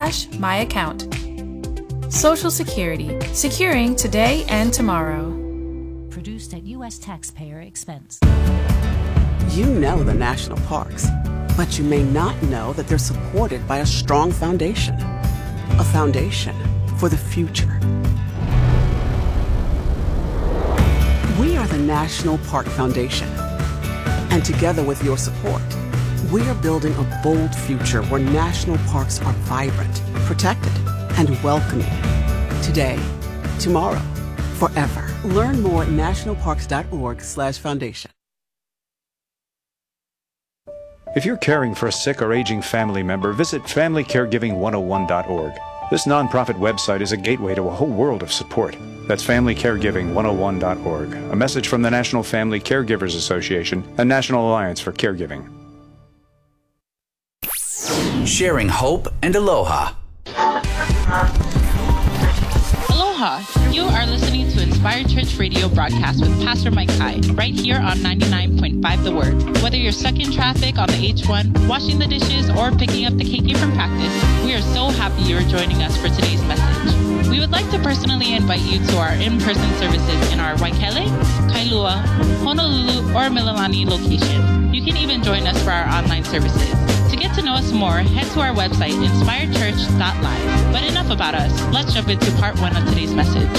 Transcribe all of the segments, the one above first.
www.ustaxpayer.gov/myaccount. Social Security, securing today and tomorrow. Produced at U.S. taxpayer expense. You know the national parks, but you may not know that they're supported by a strong foundation. A foundation for the future. We are the National Park Foundation. And together with your support, we are building a bold future where national parks are vibrant, protected, and welcoming. Today, tomorrow, forever. Learn more at nationalparks.org/foundation. If you're caring for a sick or aging family member, visit FamilyCaregiving101.org. This nonprofit website is a gateway to a whole world of support. That's FamilyCaregiving101.org. A message from the National Family Caregivers Association and National Alliance for Caregiving. Sharing hope and aloha. Aloha! You are listening to Inspired Church Radio broadcast with Pastor Mike Hai, right here on 99.5 The Word. Whether you're stuck in traffic on the H1, washing the dishes, or picking up the KK from practice, we are so happy you're joining us for today's message. We would like to personally invite you to our in-person services in our Waikele, Kailua, Honolulu, or Mililani location. You can even join us for our online services. To get to know us more, head to our website, inspiredchurch.live. But enough about us. Let's jump into part 1 of today's message.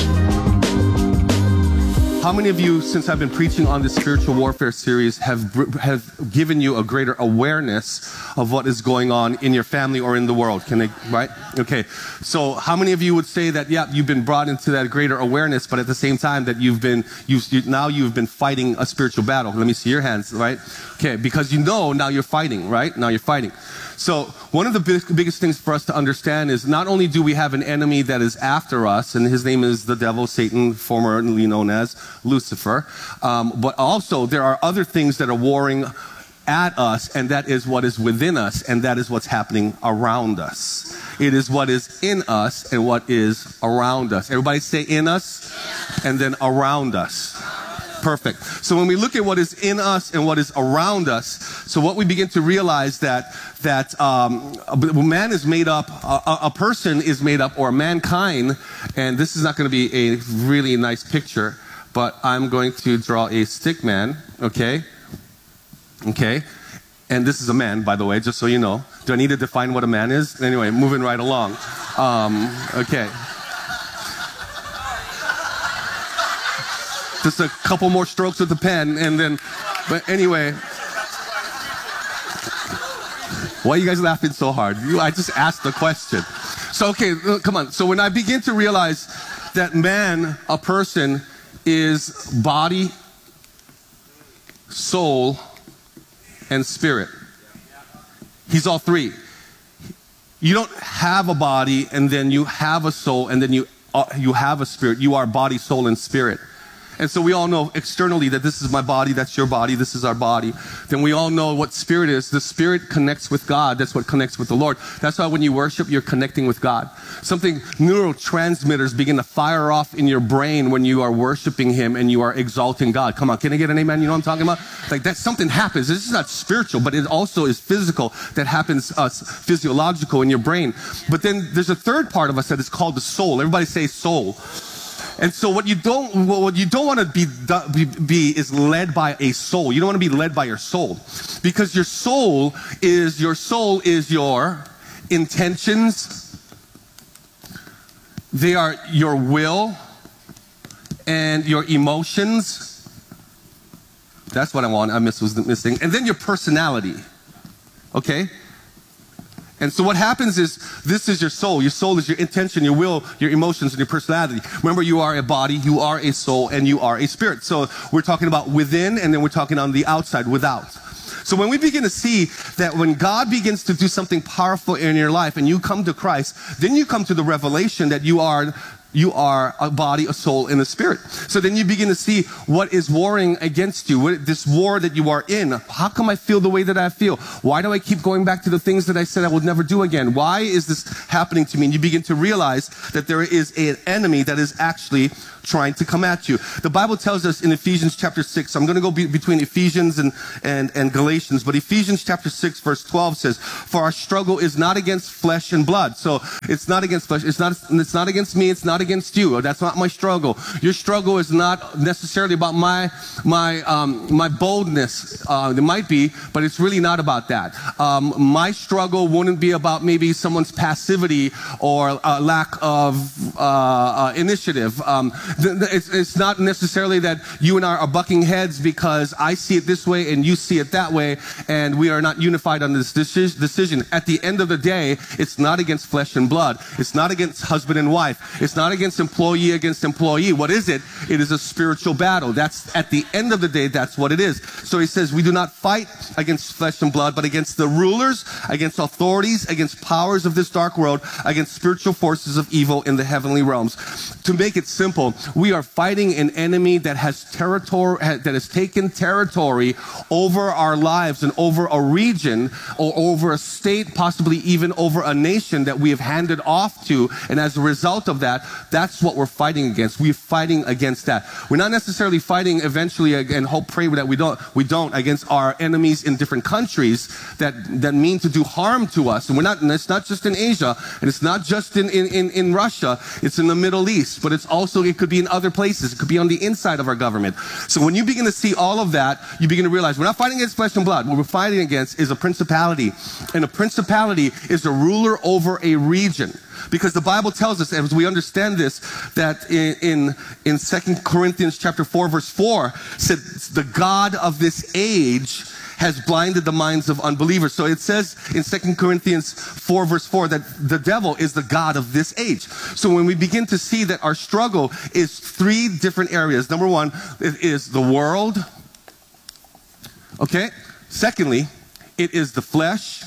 How many of you, since I've been preaching on this spiritual warfare series, have given you a greater awareness of what is going on in your family or in the world? Can they, right? Okay. So how many of you would say that, yeah, you've been brought into that greater awareness, but at the same time that you've been fighting a spiritual battle? Let me see your hands, right? Okay. Because now you're fighting, right? Now you're fighting. So one of the biggest things for us to understand is not only do we have an enemy that is after us, and his name is the devil, Satan, formerly known as Lucifer, but also there are other things that are warring at us, and that is what is within us, and that is what's happening around us. It is what is in us and what is around us. Everybody say in us and then around us. Perfect. So when we look at what is in us and what is around us, so what we begin to realize that man is made up, a person is made up, or mankind, and this is not going to be a really nice picture, but I'm going to draw a stick man, okay? Okay? And this is a man, by the way, just so you know. Do I need to define what a man is? Anyway, moving right along. Okay. Just a couple more strokes with the pen, and then, but anyway. Why are you guys laughing so hard? I just asked the question. So, okay, come on. So when I begin to realize that man, a person, is body, soul, and spirit. He's all three. You don't have a body, and then you have a soul, and then you have a spirit. You are body, soul, and spirit. And so we all know externally that this is my body, that's your body, this is our body. Then we all know what spirit is. The spirit connects with God. That's what connects with the Lord. That's why when you worship, you're connecting with God. Neurotransmitters begin to fire off in your brain when you are worshiping Him and you are exalting God. Come on, can I get an amen? You know what I'm talking about? Like that something happens. This is not spiritual, but it also is physical. That happens physiological in your brain. But then there's a third part of us that is called the soul. Everybody say soul. And so what you don't want to be is led by a soul. You don't want to be led by your soul, because your soul is your intentions. They are your will and your emotions. That's what I was missing. And then your personality. Okay? And so what happens is, this is your soul. Your soul is your intention, your will, your emotions, and your personality. Remember, you are a body, you are a soul, and you are a spirit. So we're talking about within, and then we're talking on the outside, without. So when we begin to see that when God begins to do something powerful in your life and you come to Christ, then you come to the revelation that you are You are a body, a soul, and a spirit. So then you begin to see what is warring against you, this war that you are in. How come I feel the way that I feel? Why do I keep going back to the things that I said I would never do again? Why is this happening to me? And you begin to realize that there is an enemy that is actually trying to come at you. The Bible tells us in Ephesians chapter 6, I'm going to go between Ephesians and Galatians, but Ephesians chapter 6 verse 12 says, for our struggle is not against flesh and blood. So it's not against flesh. It's not against me. It's not against you. That's not my struggle. Your struggle is not necessarily about my boldness. It might be, but it's really not about that. My struggle wouldn't be about maybe someone's passivity or lack of initiative. It's not necessarily that you and I are bucking heads because I see it this way and you see it that way, and we are not unified on this decision. At the end of the day, it's not against flesh and blood. It's not against husband and wife. It's not against employee against employee. What is it? It is a spiritual battle. That's at the end of the day, that's what it is. So he says, we do not fight against flesh and blood, but against the rulers, against authorities, against powers of this dark world, against spiritual forces of evil in the heavenly realms. To make it simple, we are fighting an enemy that has taken territory over our lives and over a region or over a state, possibly even over a nation that we have handed off to. And as a result of that, that's what we're fighting against. We're fighting against that. We're not necessarily fighting eventually, and pray that we don't against our enemies in different countries that mean to do harm to us. And it's not just in Asia, and it's not just in Russia. It's in the Middle East, but it could be in other places. It could be on the inside of our government. So when you begin to see all of that, you begin to realize we're not fighting against flesh and blood. What we're fighting against is a principality. And a principality is a ruler over a region. Because the Bible tells us, as we understand this, that in 2 Corinthians chapter 4, verse 4, said the God of this age has blinded the minds of unbelievers. So it says in 2 Corinthians 4 verse 4 that the devil is the God of this age. So when we begin to see that our struggle is three different areas. Number one, it is the world. Okay? Secondly, it is the flesh.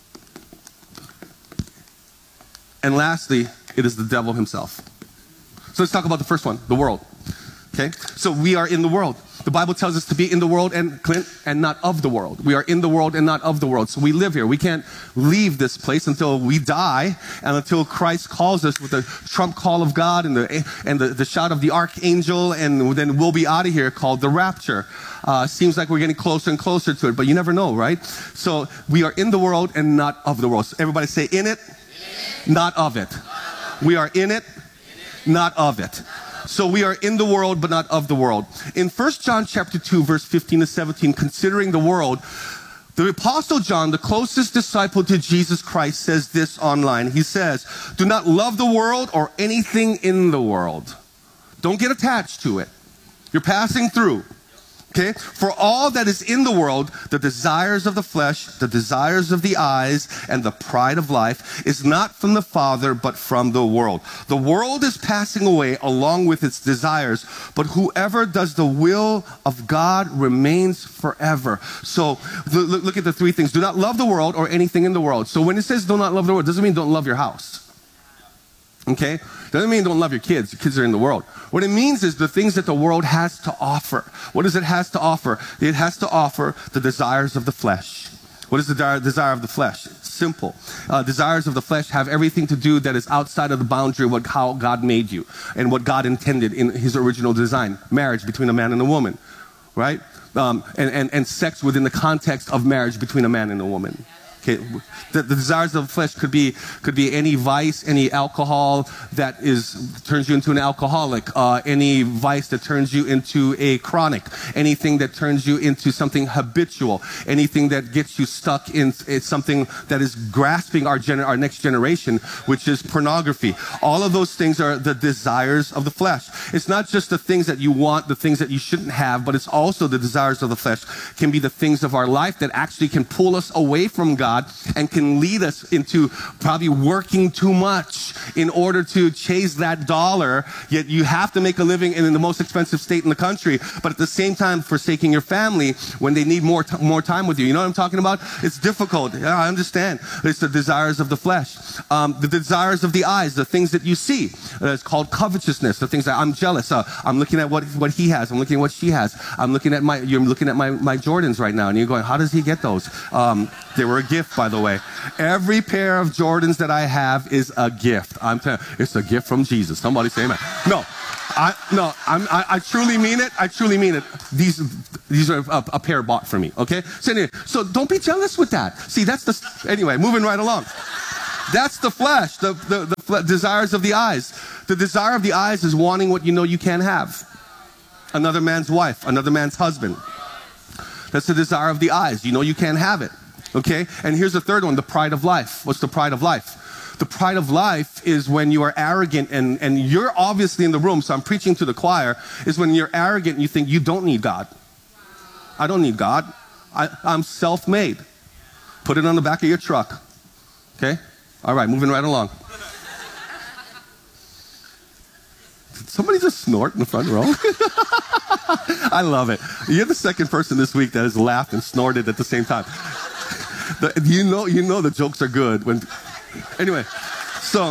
And lastly, it is the devil himself. So let's talk about the first one, the world. Okay? So we are in the world. The Bible tells us to be in the world and not of the world. We are in the world and not of the world. So we live here. We can't leave this place until we die and until Christ calls us with the trump call of God and the shout of the archangel, and then we'll be out of here, called the rapture. Seems like we're getting closer and closer to it, but you never know, right? So we are in the world and not of the world. So everybody say, in it, not of it. We are in it, not of it. So we are in the world, but not of the world. In 1 John chapter 2, verse 15 to 17, considering the world, the Apostle John, the closest disciple to Jesus Christ, says this online. He says, do not love the world or anything in the world. Don't get attached to it. You're passing through. Okay? For all that is in the world, the desires of the flesh, the desires of the eyes, and the pride of life is not from the Father, but from the world. The world is passing away along with its desires, but whoever does the will of God remains forever. So look at the three things. Do not love the world or anything in the world. So when it says do not love the world, it doesn't mean don't love your house. Okay? Doesn't mean don't love your kids. Your kids are in the world. What it means is the things that the world has to offer. What does it has to offer? It has to offer the desires of the flesh. What is the desire of the flesh? It's simple. Desires of the flesh have everything to do that is outside of the boundary of how God made you and what God intended in his original design. Marriage between a man and a woman, right? And sex within the context of marriage between a man and a woman. Okay, the desires of the flesh could be any vice, any alcohol that turns you into an alcoholic, any vice that turns you into a chronic, anything that turns you into something habitual, anything that gets you stuck in something that is grasping our next generation, which is pornography. All of those things are the desires of the flesh. It's not just the things that you want, the things that you shouldn't have, but it's also the desires of the flesh can be the things of our life that actually can pull us away from God and can lead us into probably working too much in order to chase that dollar. Yet you have to make a living in the most expensive state in the country, but at the same time forsaking your family when they need more time with you. You know what I'm talking about? It's difficult. Yeah, I understand. It's the desires of the flesh, the desires of the eyes, the things that you see. It's called covetousness. The things that I'm jealous. I'm looking at what he has. I'm looking at what she has. You're looking at my Jordans right now, and you're going, how does he get those? They were a gift, by the way. Every pair of Jordans that I have is a gift. I'm telling you, it's a gift from Jesus. Somebody say amen. I truly mean it. I truly mean it. These are a pair bought for me, okay? So anyway, so don't be jealous with that. See, anyway, moving right along. That's the flesh, the desires of the eyes. The desire of the eyes is wanting what you know you can't have. Another man's wife, another man's husband. That's the desire of the eyes. You know you can't have it, okay? And here's the third one, the pride of life. What's the pride of life? The pride of life is when you are arrogant, and you're obviously in the room, so I'm preaching to the choir, is when you're arrogant and you think you don't need God. I don't need God. I'm self-made. Put it on the back of your truck. Okay? All right, moving right along. Did somebody just snort in the front row? I love it. You're the second person this week that has laughed and snorted at the same time. You know the jokes are good when... Anyway, so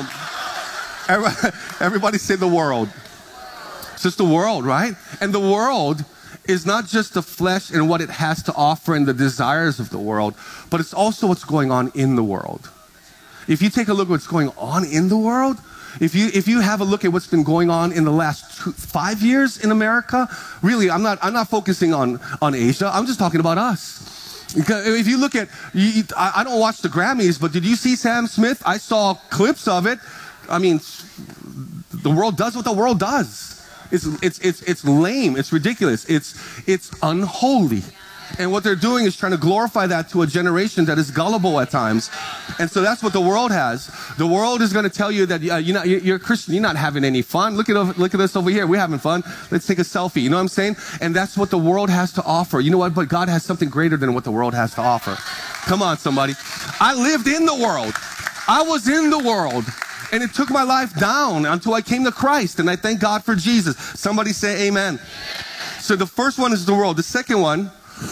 everybody say the world. It's just the world, right? And the world is not just the flesh and what it has to offer and the desires of the world, but it's also what's going on in the world. If you take a look at what's going on in the world, if you have a look at what's been going on in the last 5 years in America, really, I'm not focusing on Asia. I'm just talking about us. If you look at, I don't watch the Grammys, but did you see Sam Smith? I saw clips of it. I mean, the world does what the world does. It's lame. It's ridiculous. It's unholy. And what they're doing is trying to glorify that to a generation that is gullible at times. And so that's what the world has. The world is going to tell you that you're a Christian, you're not having any fun. Look at us over here. We're having fun. Let's take a selfie. You know what I'm saying? And that's what the world has to offer. You know what? But God has something greater than what the world has to offer. Come on, somebody. I lived in the world. I was in the world. And it took my life down until I came to Christ. And I thank God for Jesus. Somebody say amen. So the first one is the world. The second one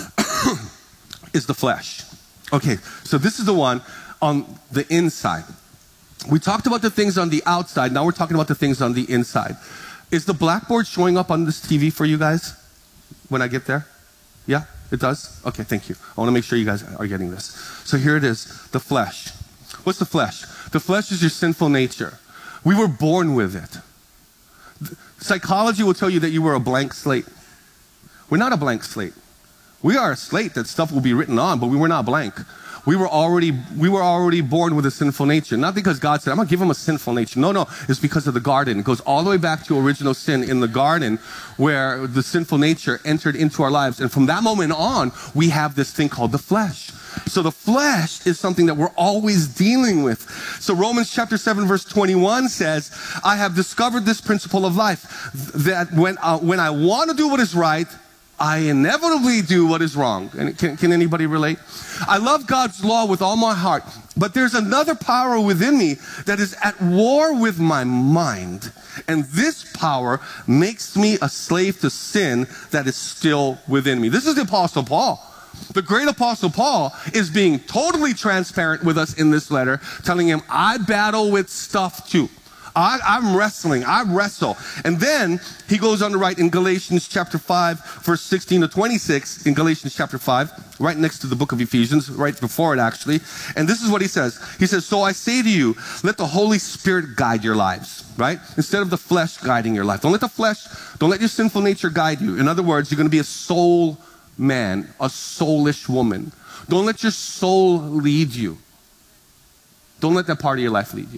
is the flesh. Okay, so this is the one on the inside. We talked about the things on the outside. Now we're talking about the things on the inside. Is the blackboard showing up on this TV for you guys when I get there? Yeah, it does? Okay, thank you. I want to make sure you guys are getting this. So here it is, the flesh. What's the flesh? The flesh is your sinful nature. We were born with it. Psychology will tell you that you were a blank slate. We're not a blank slate. We are a slate that stuff will be written on, but we were not blank. We were already born with a sinful nature. Not because God said, I'm going to give him a sinful nature. No. It's because of the garden. It goes all the way back to original sin in the garden where the sinful nature entered into our lives. And from that moment on, we have this thing called the flesh. So the flesh is something that we're always dealing with. So Romans chapter 7 verse 21 says, I have discovered this principle of life, that when I want to do what is right, I inevitably do what is wrong. And can anybody relate? I love God's law with all my heart, but there's another power within me that is at war with my mind. And this power makes me a slave to sin that is still within me. This is the Apostle Paul. The great Apostle Paul is being totally transparent with us in this letter, telling him, I battle with stuff too. I'm wrestling. I wrestle. And then he goes on to write in Galatians chapter 5, verse 16 to 26, in Galatians chapter 5, right next to the book of Ephesians, right before it actually. And this is what he says. He says, so I say to you, let the Holy Spirit guide your lives, right? Instead of the flesh guiding your life. Don't let your sinful nature guide you. In other words, you're going to be a soul man, a soulish woman. Don't let your soul lead you. Don't let that part of your life lead you.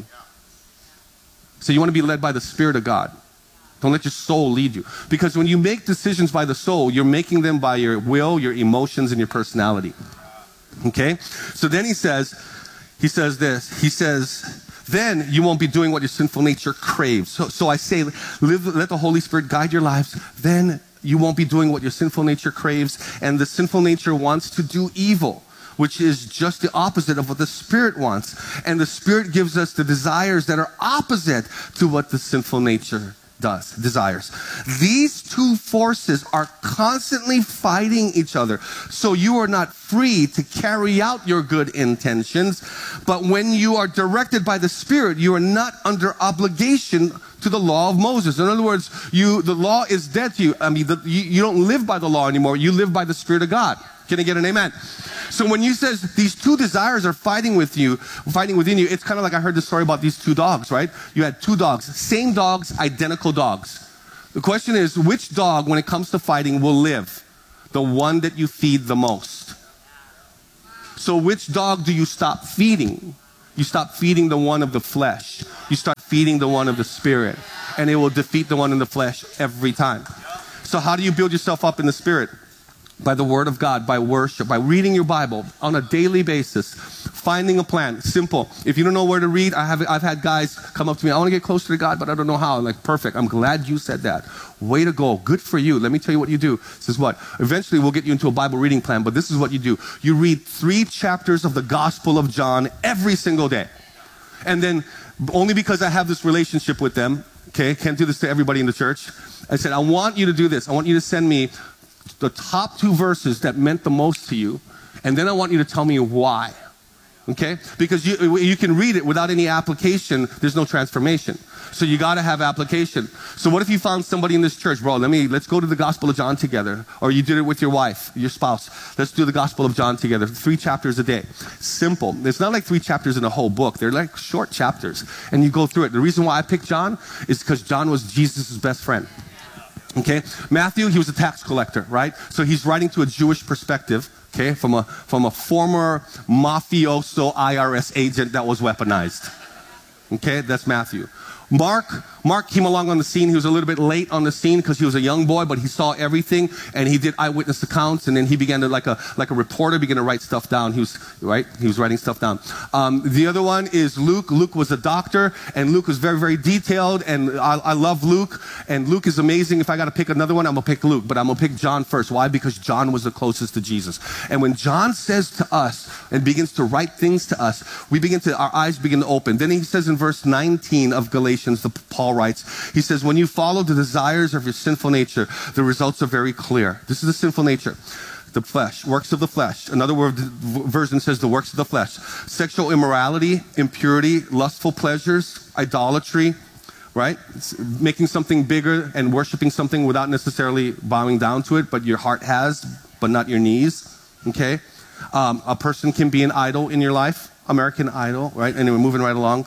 So you want to be led by the Spirit of God. Don't let your soul lead you. Because when you make decisions by the soul, you're making them by your will, your emotions, and your personality. Okay? So then he says this. He says, then you won't be doing what your sinful nature craves. So I say, let the Holy Spirit guide your lives. Then you won't be doing what your sinful nature craves. And the sinful nature wants to do evil, which is just the opposite of what the Spirit wants. And the Spirit gives us the desires that are opposite to what the sinful nature desires. These two forces are constantly fighting each other. So you are not free to carry out your good intentions, but when you are directed by the Spirit, you are not under obligation to the law of Moses. In other words, the law is dead to you. I mean, you don't live by the law anymore. You live by the Spirit of God. Can I get an amen? So when you says these two desires are fighting within you, it's kind of like I heard the story about these two dogs, right? You had two dogs, same dogs, identical dogs. The question is, which dog, when it comes to fighting, will live? The one that you feed the most. So which dog do you stop feeding? You stop feeding the one of the flesh. You start feeding the one of the Spirit. And it will defeat the one in the flesh every time. So how do you build yourself up in the Spirit? By the Word of God, by worship, by reading your Bible on a daily basis, finding a plan. Simple. If you don't know where to read, I've had guys come up to me, I want to get closer to God, but I don't know how. I'm like, perfect. I'm glad you said that. Way to go. Good for you. Let me tell you what you do. This is what? Eventually we'll get you into a Bible reading plan, but this is what you do. You read 3 chapters of the Gospel of John every single day. And then, only because I have this relationship with them, okay, can't do this to everybody in the church, I said, I want you to do this. I want you to send me the top 2 verses that meant the most to you, and then I want you to tell me why. Okay? Because you can read it without any application. There's no transformation. So you got to have application. So what if you found somebody in this church, bro, let's go to the Gospel of John together. Or you did it with your wife, your spouse. Let's do the Gospel of John together. 3 chapters a day. Simple. It's not like 3 chapters in a whole book. They're like short chapters. And you go through it. The reason why I picked John is because John was Jesus' best friend. Okay? Matthew, he was a tax collector, right? So he's writing to a Jewish perspective, okay, from a former mafioso IRS agent that was weaponized. Okay, that's Matthew. Mark came along on the scene. He was a little bit late on the scene because he was a young boy, but he saw everything, and he did eyewitness accounts, and then he began to, like a reporter, began to write stuff down. He was writing stuff down. The other one is Luke. Luke was a doctor, and Luke was very, very detailed, and I love Luke, and Luke is amazing. If I got to pick another one, I'm going to pick Luke, but I'm going to pick John first. Why? Because John was the closest to Jesus. And when John says to us and begins to write things to us, our eyes begin to open. Then he says in verse 19 of Galatians, Paul writes, he says, when you follow the desires of your sinful nature, the results are very clear. This is the sinful nature. The flesh, works of the flesh. Another version says the works of the flesh. Sexual immorality, impurity, lustful pleasures, idolatry, right? It's making something bigger and worshiping something without necessarily bowing down to it, but your heart has, but not your knees, okay? A person can be an idol in your life, American Idol, right? And we're moving right along.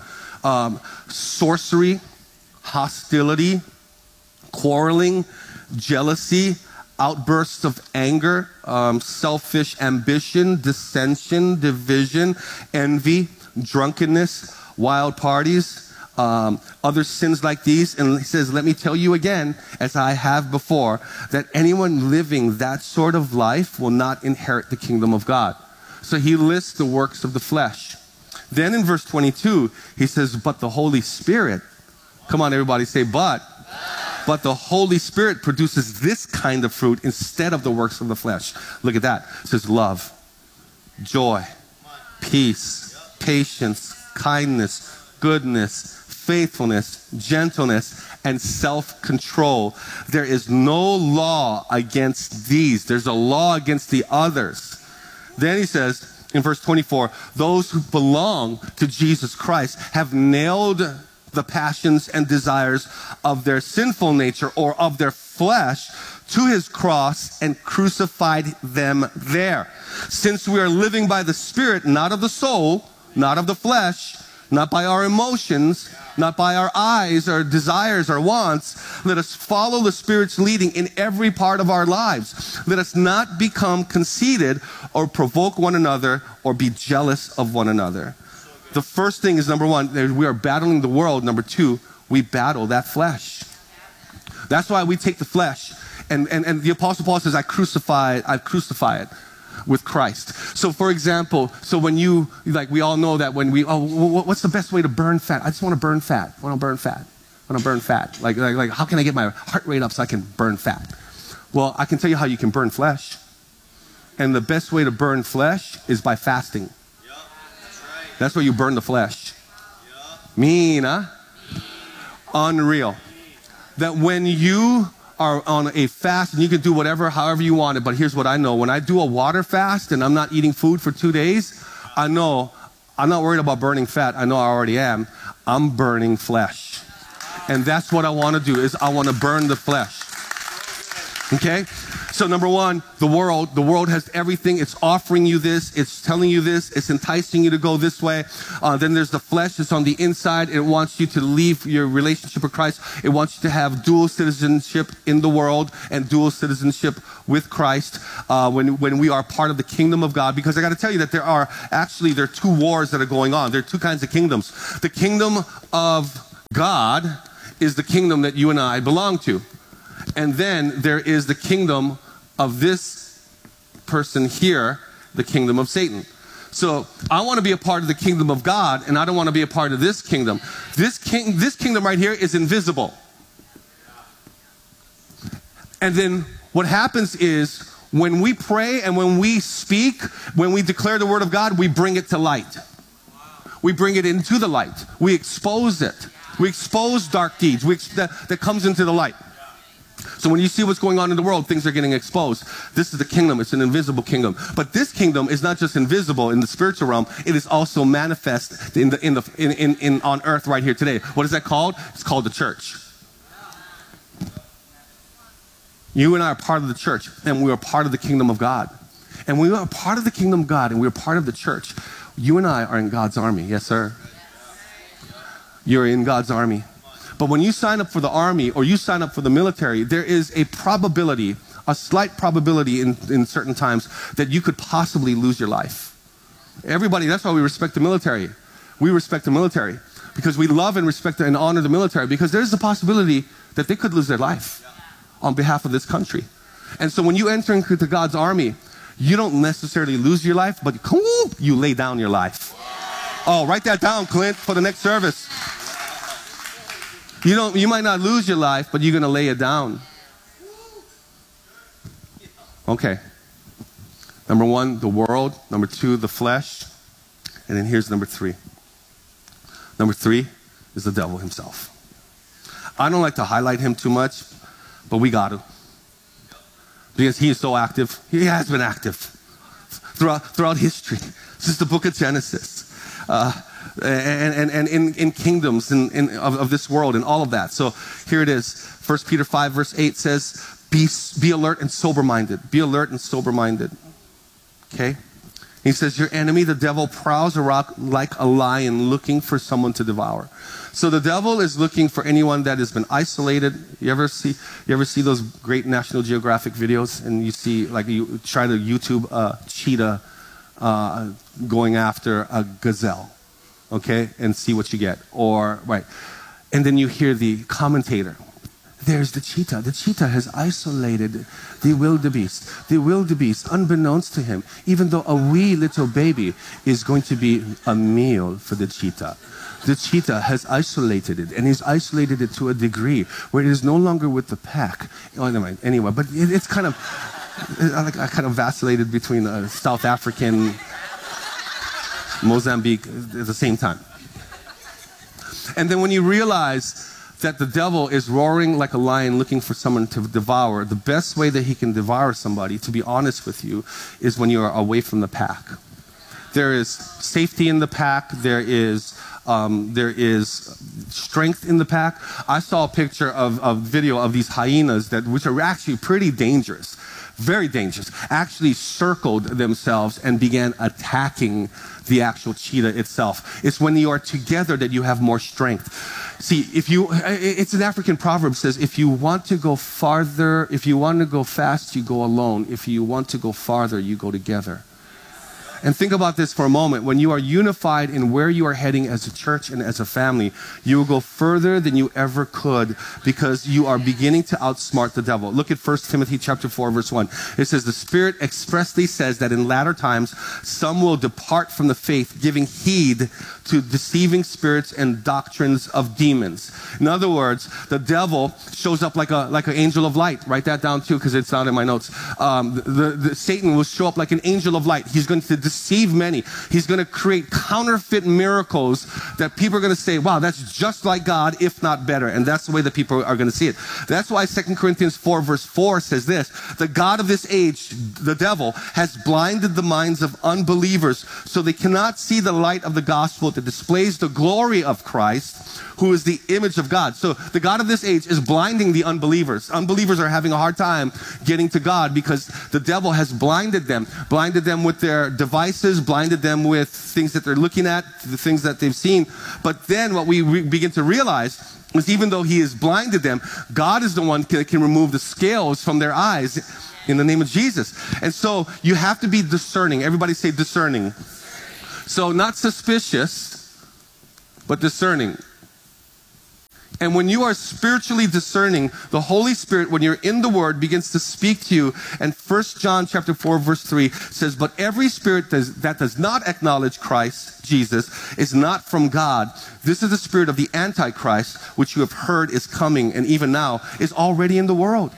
Sorcery, hostility, quarreling, jealousy, outbursts of anger, selfish ambition, dissension, division, envy, drunkenness, wild parties, other sins like these. And he says, let me tell you again, as I have before, that anyone living that sort of life will not inherit the kingdom of God. So he lists the works of the flesh. Then in verse 22, he says, but the Holy Spirit, come on everybody, say but the Holy Spirit produces this kind of fruit instead of the works of the flesh. Look at that. It says love, joy, peace, patience, kindness, goodness, faithfulness, gentleness, and self-control. There is no law against these. There's a law against the others. Then he says, in verse 24, those who belong to Jesus Christ have nailed the passions and desires of their sinful nature or of their flesh to his cross and crucified them there. Since we are living by the Spirit, not of the soul, not of the flesh, not by our emotions, not by our eyes, our desires, our wants. Let us follow the Spirit's leading in every part of our lives. Let us not become conceited or provoke one another or be jealous of one another. The first thing is, number one, we are battling the world. Number two, we battle that flesh. That's why we take the flesh. And the Apostle Paul says, I crucify it with Christ. So for example, when we all know that when what's the best way to burn fat? I just want to burn fat. I want to burn fat. Like how can I get my heart rate up so I can burn fat? Well, I can tell you how you can burn flesh. And the best way to burn flesh is by fasting. Yep, that's right. That's where you burn the flesh. Yep. Mean, huh? Unreal. that when you are on a fast, and you can do whatever, however you want it, but here's what I know. When I do a water fast and I'm not eating food for 2 days, I know I'm not worried about burning fat. I know I already am. I'm burning flesh. And that's what I want to do, is I want to burn the flesh. Okay? So number one, the world has everything. It's offering you this. It's telling you this. It's enticing you to go this way. Then there's the flesh. It's on the inside. It wants you to leave your relationship with Christ. It wants you to have dual citizenship in the world and dual citizenship with Christ when we are part of the kingdom of God. Because I got to tell you that there are two wars that are going on. There are two kinds of kingdoms. The kingdom of God is the kingdom that you and I belong to. And then there is the kingdom of this person here, the kingdom of Satan. So I want to be a part of the kingdom of God, and I don't want to be a part of this kingdom. This kingdom right here is invisible. And then what happens is when we pray and when we speak, when we declare the word of God, we bring it to light. We bring it into the light. We expose it. We expose dark deeds that comes into the light. So when you see what's going on in the world, things are getting exposed. This is the kingdom. It's an invisible kingdom. But this kingdom is not just invisible in the spiritual realm. It is also manifest on earth right here today. What is that called? It's called the church. You and I are part of the church, and we are part of the kingdom of God. And when we are part of the kingdom of God, and we are part of the church, you and I are in God's army. Yes, sir. You're in God's army. But when you sign up for the army or you sign up for the military, there is a probability, a slight probability in certain times that you could possibly lose your life. Everybody, that's why we respect the military. We respect the military because we love and respect and honor the military, because there's the possibility that they could lose their life on behalf of this country. And so when you enter into God's army, you don't necessarily lose your life, but you lay down your life. Oh, write that down, Clint, for the next service. You might not lose your life, but you're going to lay it down. Okay. Number one, the world. Number two, the flesh. And then here's number three. Number three is the devil himself. I don't like to highlight him too much, but we got to. Because he is so active. He has been active throughout history, since the book of Genesis. And in kingdoms of this world and all of that. So here it is. 1 Peter 5 verse 8 says, be alert and sober-minded. Be alert and sober-minded. Okay? He says, your enemy, the devil, prowls around like a lion looking for someone to devour. So the devil is looking for anyone that has been isolated. You ever see those great National Geographic videos, and you see, like, you try to YouTube a cheetah going after a gazelle, okay, and see what you get. Or, right, and then you hear the commentator. There's the cheetah. The cheetah has isolated the wildebeest. The wildebeest, unbeknownst to him, even though a wee little baby is going to be a meal for the cheetah. The cheetah has isolated it, and he's isolated it to a degree where it is no longer with the pack. Oh, never mind. Anyway, but it's kind of, I kind of vacillated between South African, Mozambique at the same time. And then when you realize that the devil is roaring like a lion looking for someone to devour, the best way that he can devour somebody, to be honest with you, is when you are away from the pack. There is safety in the pack. There is strength in the pack. I saw a picture of video of these hyenas which are actually pretty dangerous, very dangerous, actually circled themselves and began attacking the actual cheetah itself. It's when you are together that you have more strength. See, it's an African proverb that says, if you want to go farther, if you want to go fast, you go alone. If you want to go farther, you go together. And think about this for a moment. When you are unified in where you are heading as a church and as a family, you will go further than you ever could, because you are beginning to outsmart the devil. Look at 1 Timothy chapter 4, verse 1. It says, the Spirit expressly says that in latter times, some will depart from the faith, giving heed to deceiving spirits and doctrines of demons. In other words, the devil shows up like an angel of light. Write that down too, because it's not in my notes. Satan will show up like an angel of light. He's going to deceive many. He's going to create counterfeit miracles that people are going to say, wow, that's just like God, if not better. And that's the way that people are going to see it. That's why 2 Corinthians 4 verse 4 says this: the God of this age, the devil, has blinded the minds of unbelievers so they cannot see the light of the gospel that displays the glory of Christ, who is the image of God. So the God of this age is blinding the unbelievers. Unbelievers are having a hard time getting to God because the devil has blinded them with their devices, blinded them with things that they're looking at, the things that they've seen. But then what we begin to realize is even though he has blinded them, God is the one that can remove the scales from their eyes in the name of Jesus. And so you have to be discerning. Everybody say discerning. So not suspicious, but discerning. And when you are spiritually discerning, the Holy Spirit, when you're in the Word, begins to speak to you. And 1 John chapter 4, verse 3 says, but every spirit that does not acknowledge Christ Jesus is not from God. This is the spirit of the Antichrist, which you have heard is coming, and even now is already in the world.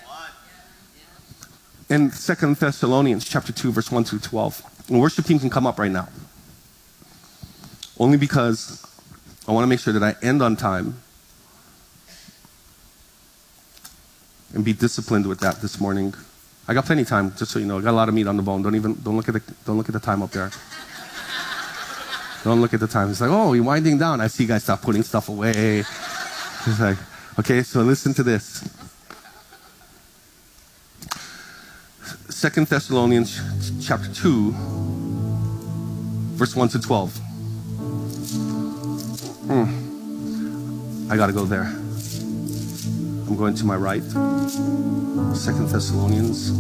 In 2 Thessalonians chapter 2, verse 1 through 12. And worship team can come up right now. Only because I want to make sure that I end on time and be disciplined with that this morning. I got plenty of time, just so you know. I got a lot of meat on the bone. Don't look at the time up there. Don't look at the time. It's like, oh, you're winding down. I see you guys stop putting stuff away. It's like, okay, so listen to this. 2 Thessalonians chapter 2, verse 1 to 12. I got to go there. I'm going to my right. 2 Thessalonians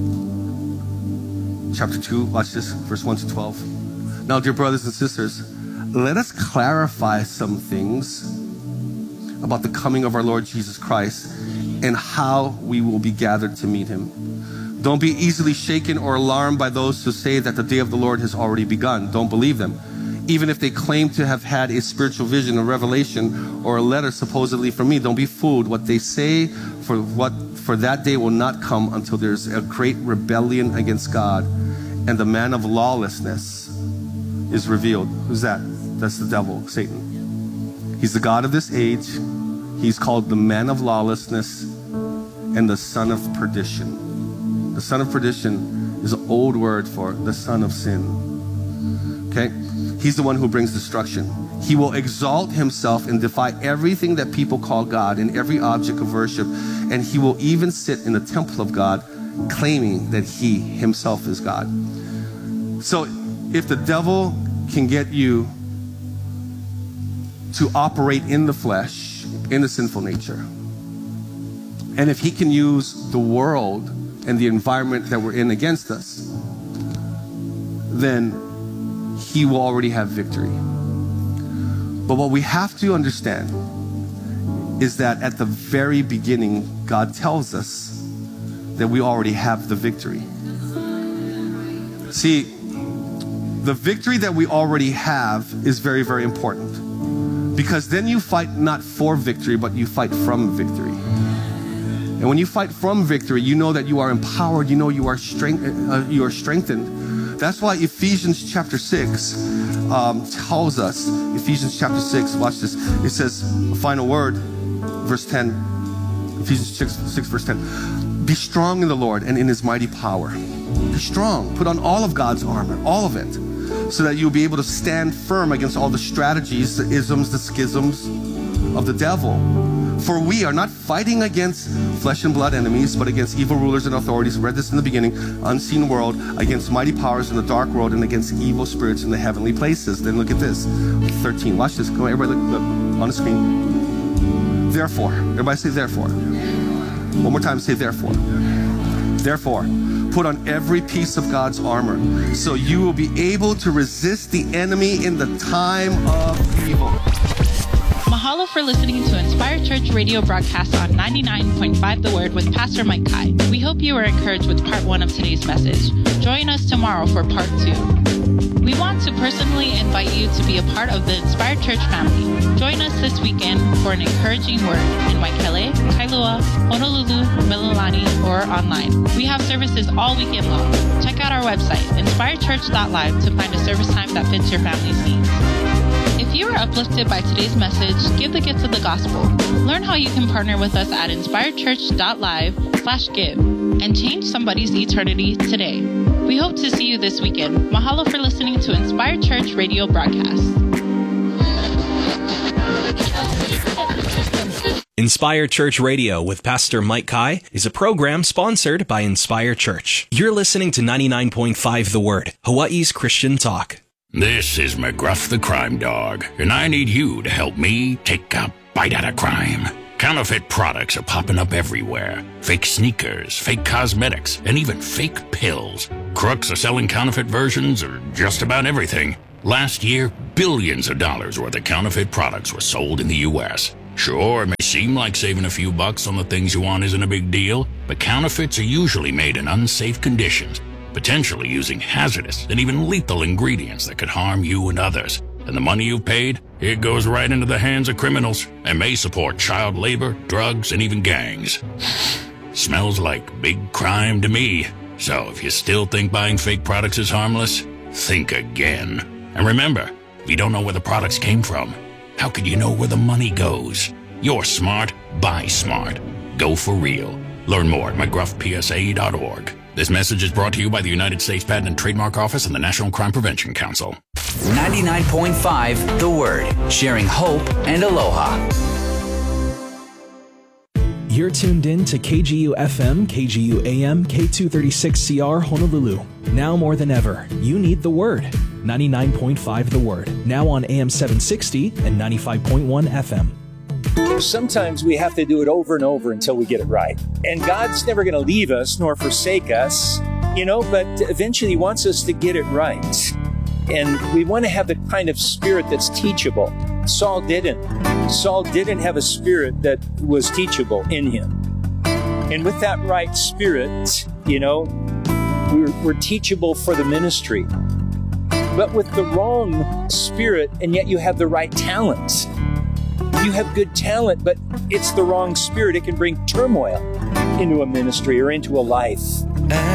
chapter 2, watch this, verse 1 to 12. Now, dear brothers and sisters, let us clarify some things about the coming of our Lord Jesus Christ and how we will be gathered to meet him. Don't be easily shaken or alarmed by those who say that the day of the Lord has already begun. Don't believe them. Even if they claim to have had a spiritual vision, a revelation, or a letter supposedly from me, don't be fooled. What they say for that day will not come until there's a great rebellion against God, and the man of lawlessness is revealed. Who's that? That's the devil, Satan. He's the God of this age. He's called the man of lawlessness and the son of perdition. The son of perdition is an old word for the son of sin. Okay? He's the one who brings destruction. He will exalt himself and defy everything that people call God and every object of worship. And he will even sit in the temple of God, claiming that he himself is God. So if the devil can get you to operate in the flesh, in the sinful nature, and if he can use the world and the environment that we're in against us, then he will already have victory. But what we have to understand is that at the very beginning, God tells us that we already have the victory. See, the victory that we already have is very, very important, because then you fight not for victory, but you fight from victory. And when you fight from victory, you know that you are empowered, you know you are strengthened. That's why Ephesians chapter 6 tells us, Ephesians chapter 6, watch this. It says, a final word, verse 10, Ephesians 6 verse 10. Be strong in the Lord and in his mighty power. Be strong. Put on all of God's armor, all of it, so that you'll be able to stand firm against all the strategies, the isms, the schisms of the devil. For we are not fighting against flesh and blood enemies, but against evil rulers and authorities. We read this in the beginning. Unseen world, against mighty powers in the dark world, and against evil spirits in the heavenly places. Then look at this, 13. Watch this. Come on, everybody, look on the screen. Therefore, everybody say therefore. One more time, say therefore. Therefore, put on every piece of God's armor, so you will be able to resist the enemy in the time of evil. Mahalo for listening to Inspired Church radio broadcast on 99.5 The Word with Pastor Mike Kai. We hope you were encouraged with part 1 of today's message. Join us tomorrow for part 2. We want to personally invite you to be a part of the Inspired Church family. Join us this weekend for an encouraging word in Waikele, Kailua, Honolulu, Mililani, or online. We have services all weekend long. Check out our website, inspiredchurch.live, to find a service time that fits your family's needs. If you are uplifted by today's message, give the gift of the gospel. Learn how you can partner with us at inspiredchurch.live/give and change somebody's eternity today. We hope to see you this weekend. Mahalo for listening to Inspired Church Radio broadcast. Inspire Church Radio with Pastor Mike Kai is a program sponsored by Inspire Church. You're listening to 99.5 The Word, Hawaii's Christian talk. This is McGruff the Crime Dog, and I need you to help me take a bite out of crime. Counterfeit products are popping up everywhere. Fake sneakers, fake cosmetics, and even fake pills. Crooks are selling counterfeit versions of just about everything. Last year, billions of dollars worth of counterfeit products were sold in the U.S. Sure, it may seem like saving a few bucks on the things you want isn't a big deal, but counterfeits are usually made in unsafe conditions, potentially using hazardous and even lethal ingredients that could harm you and others. And the money you've paid, it goes right into the hands of criminals and may support child labor, drugs, and even gangs. Smells like big crime to me. So if you still think buying fake products is harmless, think again. And remember, if you don't know where the products came from, how could you know where the money goes? You're smart, buy smart. Go for real. Learn more at mcgruffpsa.org. This message is brought to you by the United States Patent and Trademark Office and the National Crime Prevention Council. 99.5 The Word, sharing hope and aloha. You're tuned in to KGU FM, KGU AM, K236CR Honolulu. Now more than ever, you need the Word. 99.5 The Word, now on AM 760 and 95.1 FM. Sometimes we have to do it over and over until we get it right. And God's never going to leave us nor forsake us, but eventually He wants us to get it right. And we want to have the kind of spirit that's teachable. Saul didn't. Saul didn't have a spirit that was teachable in him. And with that right spirit, we're teachable for the ministry. But with the wrong spirit, and yet you have the right talent. You have good talent, but it's the wrong spirit. It can bring turmoil into a ministry or into a life.